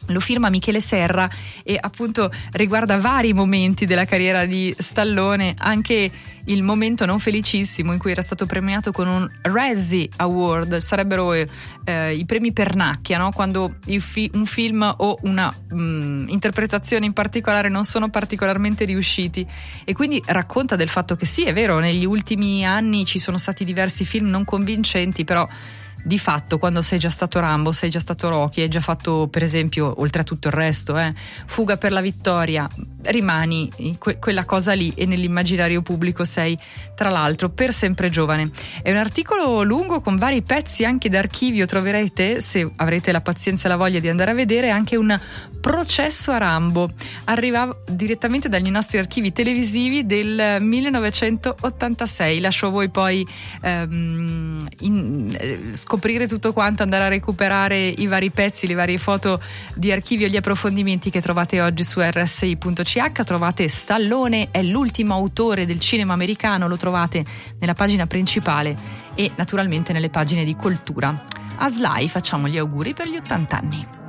Lo firma Michele Serra e appunto riguarda vari momenti della carriera di Stallone, anche il momento non felicissimo in cui era stato premiato con un Razzie Award, sarebbero i premi Pernacchia, no? Quando un film o una interpretazione in particolare non sono particolarmente riusciti, e quindi racconta del fatto che sì, è vero, negli ultimi anni ci sono stati diversi film non convincenti, però di fatto quando sei già stato Rambo, sei già stato Rocky, hai già fatto per esempio, oltre a tutto il resto, Fuga per la vittoria, rimani quella cosa lì e nell'immaginario pubblico sei tra l'altro per sempre giovane. È un articolo lungo con vari pezzi anche d'archivio, troverete, se avrete la pazienza e la voglia di andare a vedere, anche un processo a Rambo, arriva direttamente dagli nostri archivi televisivi del 1986. Lascio a voi poi scoprire tutto quanto, andare a recuperare i vari pezzi, le varie foto di archivio, gli approfondimenti che trovate oggi su rsi.ch. Trovate Stallone è l'ultimo autore del cinema americano, lo trovate nella pagina principale e naturalmente nelle pagine di cultura. A Sly facciamo gli auguri per gli 80 anni.